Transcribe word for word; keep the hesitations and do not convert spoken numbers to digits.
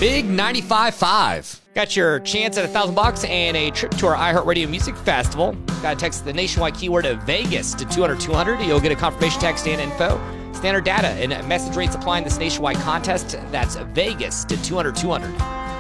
Big ninety-five five. Got your chance at a thousand bucks and a trip to our iHeartRadio Music Festival. Got to text the nationwide keyword of Vegas to two hundred two hundred. You'll get a confirmation text and info. Standard data and message rates apply in this nationwide contest. That's Vegas to two hundred two hundred.